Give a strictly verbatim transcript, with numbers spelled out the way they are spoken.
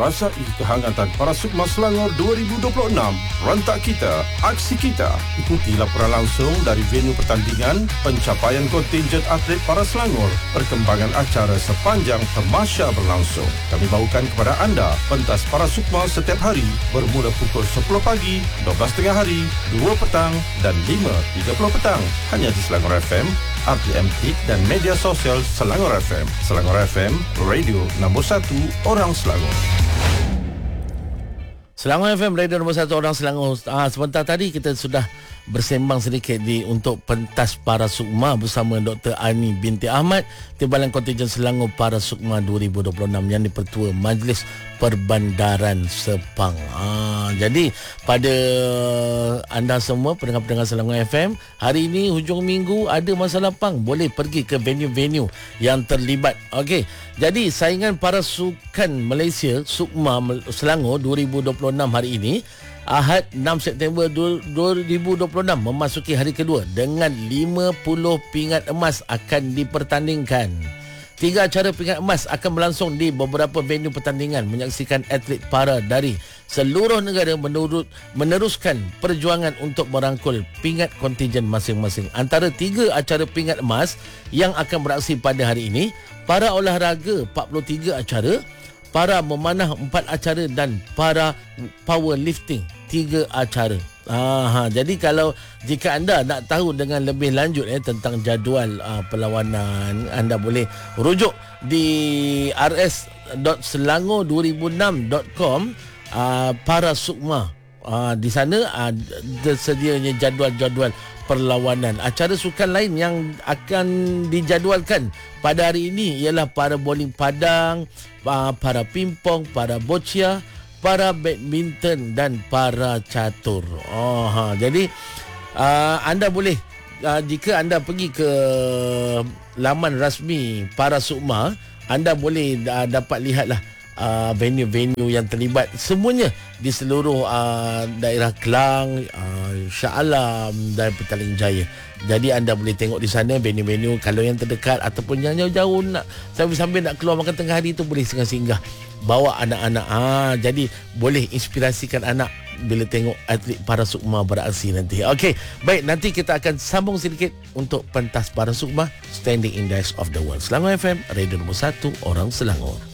Rasai kehangatan para Sukma Selangor dua ribu dua puluh enam. Rentak kita, aksi kita. Ikuti laporan langsung dari venue pertandingan, pencapaian kontingen atlet para Selangor, perkembangan acara sepanjang tamasya berlangsung. Kami bawakan kepada anda pentas para Sukma setiap hari bermula pukul sepuluh pagi, dua belas tengah hari, dua petang dan lima tiga puluh petang. Hanya di Selangor F M, R T M T dan media sosial Selangor F M. Selangor F M, radio nombor satu orang Selangor. Selangor F M, radio nombor satu orang Selangor. Ah, sebentar tadi kita sudah bersembang sedikit di untuk pentas para Sukma bersama Doktor Ani binti Ahmad, Timbalan Kontingen Selangor Para Sukma dua ribu dua puluh enam yang dipertua Majlis Perbandaran Sepang. Ah, jadi pada anda semua pendengar-pendengar Selangor F M, hari ini hujung minggu ada masa lapang, boleh pergi ke venue-venue yang terlibat. Okey. Jadi saingan para sukan Malaysia Sukma Selangor dua ribu dua puluh enam hari ini Ahad enam September dua ribu dua puluh enam memasuki hari kedua dengan lima puluh pingat emas akan dipertandingkan. Tiga acara pingat emas akan berlangsung di beberapa venue pertandingan menyaksikan atlet para dari seluruh negara menurut, meneruskan perjuangan untuk merangkul pingat kontingen masing-masing. Antara tiga acara pingat emas yang akan beraksi pada hari ini, para olahraga empat puluh tiga acara, para memanah empat acara dan para powerlifting tiga acara. Aha, jadi kalau jika anda nak tahu dengan lebih lanjut eh, tentang jadual uh, perlawanan, anda boleh rujuk di r s dot selangor dua ribu enam dot com uh, para Sukma. Uh, di sana uh, tersedianya jadual-jadual perlawanan. Acara sukan lain yang akan dijadualkan pada hari ini ialah para bowling padang, uh, para pingpong, para boccia, para badminton dan para catur. Oh, ha. Jadi uh, anda boleh uh, jika anda pergi ke laman rasmi Para Sukma, anda boleh uh, dapat lihatlah uh, venue-venue yang terlibat semuanya di seluruh uh, daerah Kelang, uh, Shah Alam dan Petaling Jaya. Jadi anda boleh tengok di sana venue-venue, kalau yang terdekat ataupun yang jauh-jauh nak sambil-sambil nak keluar makan tengah hari tu boleh singgah-singgah. Bawa anak-anak. Ah, jadi boleh inspirasikan anak bila tengok atlet Para Sukma beraksi nanti. Okey, baik, nanti kita akan sambung sedikit untuk pentas Para Sukma Standing Index of the World. Selangor F M, radio nombor satu orang Selangor.